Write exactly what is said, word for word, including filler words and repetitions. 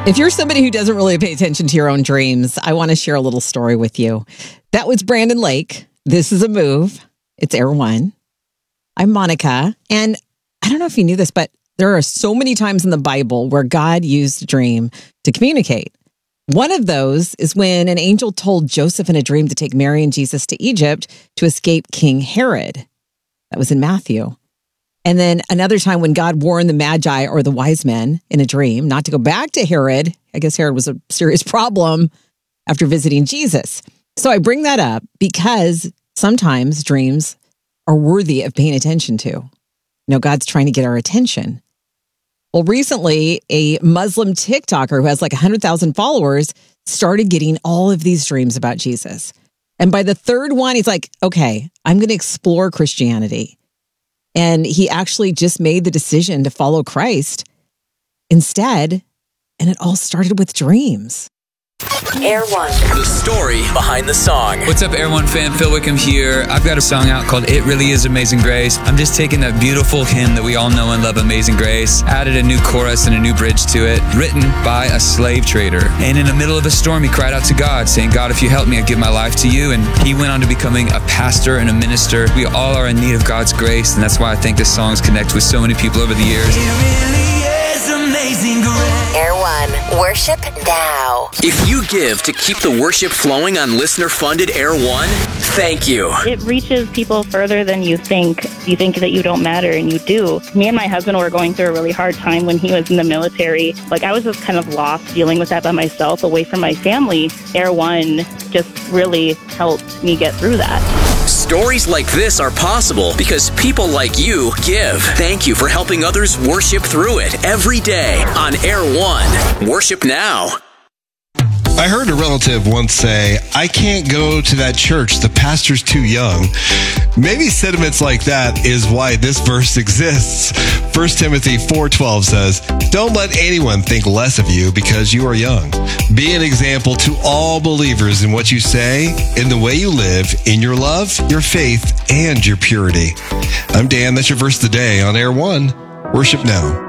If you're somebody who doesn't really pay attention to your own dreams, I want to share a little story with you. That was Brandon Lake. This is a move. It's Air One. I'm Monica. And I don't know if you knew this, but there are so many times in the Bible where God used a dream to communicate. One of those is when an angel told Joseph in a dream to take Mary and Jesus to Egypt to escape King Herod. That was in Matthew. And then another time when God warned the Magi or the wise men in a dream not to go back to Herod. I guess Herod was a serious problem after visiting Jesus. So I bring that up because sometimes dreams are worthy of paying attention to. You know, God's trying to get our attention. Well, recently, a Muslim TikToker who has like one hundred thousand followers started getting all of these dreams about Jesus. And by the third one, he's like, okay, I'm going to explore Christianity. And he actually just made the decision to follow Christ instead. And it all started with dreams. Air One. The story behind the song. What's up, Air One fan? Phil Wickham here. I've got a song out called It Really Is Amazing Grace. I'm just taking that beautiful hymn that we all know and love, Amazing Grace, added a new chorus and a new bridge to it, written by a slave trader. And in the middle of a storm, he cried out to God, saying, God, if you help me, I give my life to you. And he went on to becoming a pastor and a minister. We all are in need of God's grace, and that's why I think this song's connect with so many people over the years. It really is amazing grace. Air One. Worship now. If you give to keep the worship flowing on listener-funded Air One, thank you. It reaches people further than you think. You think that you don't matter, and you do. Me and my husband were going through a really hard time when he was in the military. Like, I was just kind of lost dealing with that by myself, away from my family. Air One just really helped me get through that. Stories like this are possible because people like you give. Thank you for helping others worship through it every day on Air One. Worship now. I heard a relative once say, I can't go to that church. The pastor's too young. Maybe sentiments like that is why this verse exists. First Timothy four twelve says, don't let anyone think less of you because you are young. Be an example to all believers in what you say, in the way you live, in your love, your faith, and your purity. I'm Dan. That's your verse of the day on Air One. Worship now.